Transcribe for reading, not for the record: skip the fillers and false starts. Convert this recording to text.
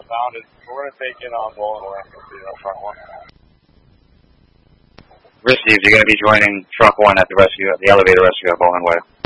sounded. We're going to take in on Bowling Way. Truck 1. Received. You're going to be joining Truck 1 at the elevator rescue at Bowling Way.